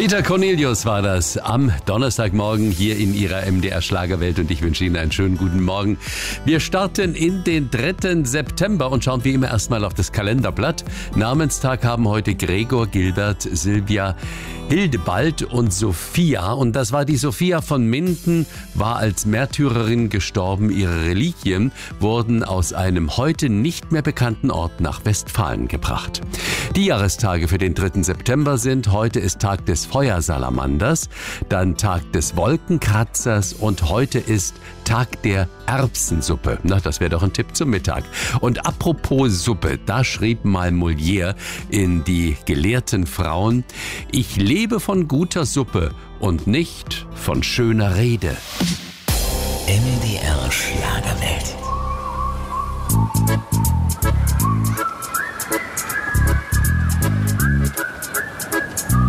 Peter Cornelius war das am Donnerstagmorgen hier in Ihrer MDR Schlagerwelt und ich wünsche Ihnen einen schönen guten Morgen. Wir starten in den 3. September und schauen wie immer erstmal auf das Kalenderblatt. Namenstag haben heute Gregor, Gilbert, Silvia, Hildebald und Sophia. Und das war die Sophia von Minden, war als Märtyrerin gestorben. Ihre Reliquien wurden aus einem heute nicht mehr bekannten Ort nach Westfalen gebracht. Die Jahrestage für den 3. September sind: heute ist Tag des Feuersalamanders, dann Tag des Wolkenkratzers und heute ist Tag der Erbsensuppe. Na, das wäre doch ein Tipp zum Mittag. Und apropos Suppe, da schrieb mal Molière in Die gelehrten Frauen: Ich lebe von guter Suppe und nicht von schöner Rede. MDR Schlagerwelt.